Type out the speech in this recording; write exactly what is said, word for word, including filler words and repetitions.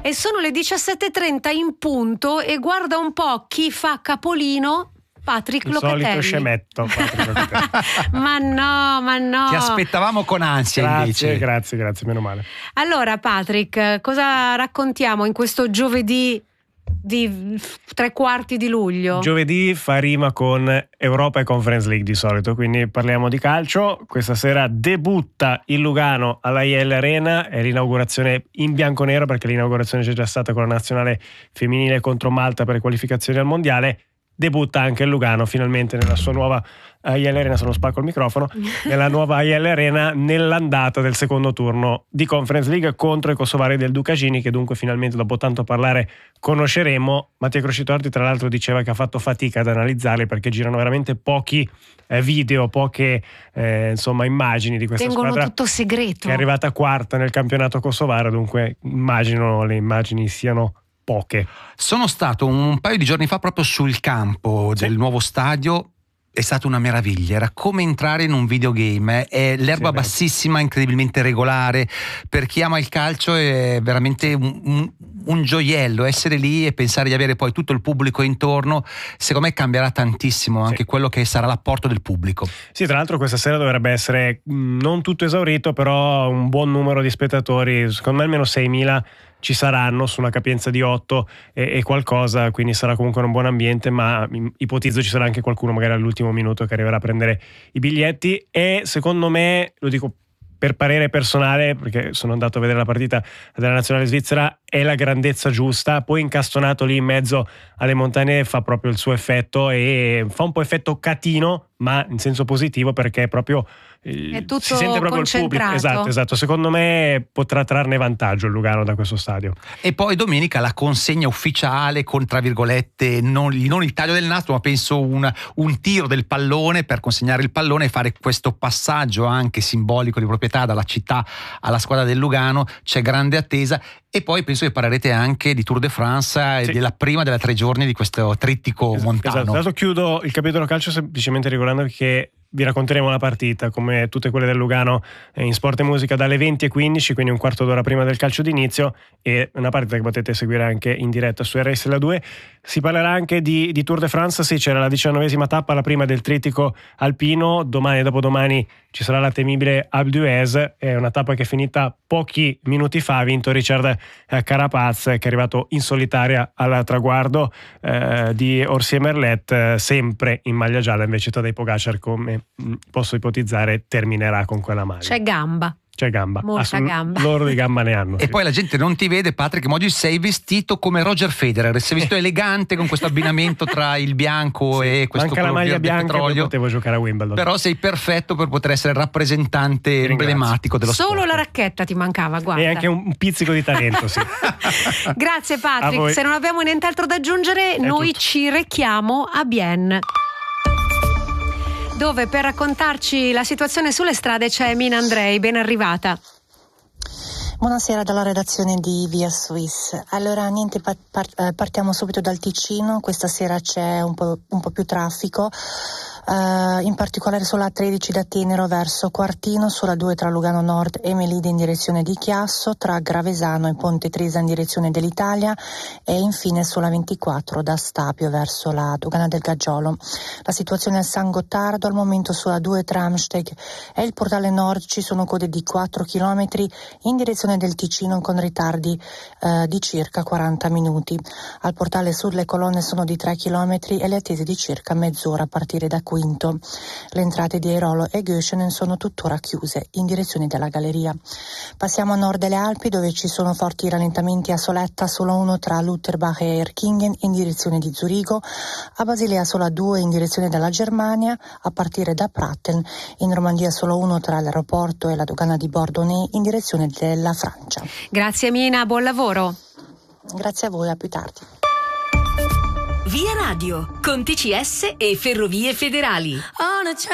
E sono le diciassette e trenta in punto e guarda un po' chi fa capolino. Patrick il Locatelli. solito scemetto. Ma no, ma no. Ti aspettavamo con ansia. Grazie, invece. grazie, grazie, meno male. Allora Patrick, cosa raccontiamo in questo giovedì di tre quarti di luglio? Giovedì fa rima con Europa e Conference League di solito, quindi parliamo di calcio. Questa sera debutta il Lugano alla I L Arena, è l'inaugurazione in bianconero perché l'inaugurazione c'è già stata con la nazionale femminile contro Malta per le qualificazioni al mondiale. Debutta anche il Lugano finalmente nella sua nuova I L Arena, se non spacco il microfono, nella nuova I L Arena nell'andata del secondo turno di Conference League contro i kosovari del Ducagini, che dunque finalmente dopo tanto parlare conosceremo. Mattia Crocitorti tra l'altro diceva che ha fatto fatica ad analizzarli perché girano veramente pochi eh, video, poche eh, insomma immagini di questa Tengono squadra tutto segreto, che è arrivata quarta nel campionato kosovaro, dunque immagino le immagini siano poche. Sono stato un paio di giorni fa proprio sul campo Sì. del nuovo stadio. È stata una meraviglia, era come entrare in un videogame, è l'erba Sì, bassissima, incredibilmente regolare. Per chi ama il calcio è veramente un, un, un gioiello essere lì e pensare di avere poi tutto il pubblico intorno. Secondo me cambierà tantissimo anche Sì. quello che sarà l'apporto del pubblico. Sì, tra l'altro questa sera dovrebbe essere mh, non tutto esaurito, però un buon numero di spettatori, secondo me almeno seimila ci saranno su una capienza di otto e, e qualcosa, quindi sarà comunque un buon ambiente, ma ipotizzo ci sarà anche qualcuno magari all'ultimo minuto che arriverà a prendere i biglietti. E secondo me, lo dico per parere personale perché sono andato a vedere la partita della nazionale svizzera, è la grandezza giusta, poi incastonato lì in mezzo alle montagne fa proprio il suo effetto e fa un po' effetto catino, ma in senso positivo perché è proprio è tutto si sente proprio il pubblico. Esatto, esatto. Secondo me potrà trarne vantaggio il Lugano da questo stadio. E poi domenica la consegna ufficiale con, tra virgolette, non, non il taglio del nastro, ma penso un, un tiro del pallone per consegnare il pallone e fare questo passaggio anche simbolico di proprietà dalla città alla squadra del Lugano. C'è grande attesa. E poi penso che parlerete anche di Tour de France e sì. della prima della tre giorni di questo trittico esatto, montano. Esatto. Adesso chiudo il capitolo calcio semplicemente ricordando che vi racconteremo la partita come tutte quelle del Lugano in Sport e Musica dalle venti e quindici, quindi un quarto d'ora prima del calcio d'inizio, e una partita che potete seguire anche in diretta su R S L due. Si parlerà anche di, di Tour de France. Sì, c'era la diciannovesima tappa, la prima del trittico alpino. Domani e dopodomani ci sarà la temibile Alpe d'Huez, è una tappa che è finita pochi minuti fa, ha vinto Richard Carapaz che è arrivato in solitaria al traguardo eh, di Orsier Merlet, eh, sempre in maglia gialla. Invece Tadej Pogacar, come mh, posso ipotizzare, terminerà con quella maglia. C'è gamba. C'è gamba, molta Assolut- gamba. loro di gamba ne hanno. E sì. poi la gente non ti vede, Patrick, ma oggi sei vestito come Roger Federer, sei vestito elegante con questo abbinamento tra il bianco sì. e questo Manca la maglia color verde bianca, petrolio. poi potevo giocare a Wimbledon. Però sei perfetto per poter essere rappresentante emblematico dello Solo sport. la racchetta ti mancava, guarda. E anche un pizzico di talento, sì. Grazie A Patrick, voi. se non abbiamo nient'altro da aggiungere, È noi tutto. ci rechiamo a Bienne, dove per raccontarci la situazione sulle strade c'è Mina Andrei. Ben arrivata. Buonasera dalla redazione di Via Suisse. Allora niente, par- par- partiamo subito dal Ticino. Questa sera c'è un po', un po' più traffico, uh, in particolare sulla tredici da Tenero verso Quartino, sulla due tra Lugano Nord e Melide in direzione di Chiasso, tra Gravesano e Ponte Tresa in direzione dell'Italia e infine sulla ventiquattro da Stapio verso la Dogana del Gaggiolo. La situazione è a San Gottardo, al momento sulla due tra Amsteg e il portale Nord ci sono code di quattro chilometri in direzione del Ticino con ritardi eh, di circa quaranta minuti. Al portale Sud le colonne sono di tre chilometri e le attese di circa mezz'ora a partire da Quinto. Le entrate di Airolo e Göschenen sono tuttora chiuse in direzione della galleria. Passiamo a nord delle Alpi, dove ci sono forti rallentamenti a Soletta, solo uno tra Lutterbach e Erkingen in direzione di Zurigo, a Basilea solo due in direzione della Germania a partire da Pratten, in Romandia solo uno tra l'aeroporto e la dogana di Bordonnais in direzione della Francia. Grazie Mina, buon lavoro. Grazie a voi, a più tardi. Via Radio, con T C S e Ferrovie Federali.